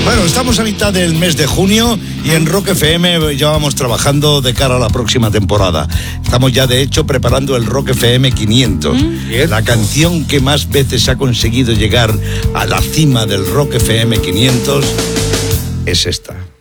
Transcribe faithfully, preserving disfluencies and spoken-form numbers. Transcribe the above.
Bueno, estamos a mitad del mes de junio y en Rock F M ya vamos trabajando de cara a la próxima temporada. Estamos ya, de hecho, preparando el Rock F M quinientos. ¿Mm? La canción que más veces ha conseguido llegar a la cima del Rock F M quinientos es esta.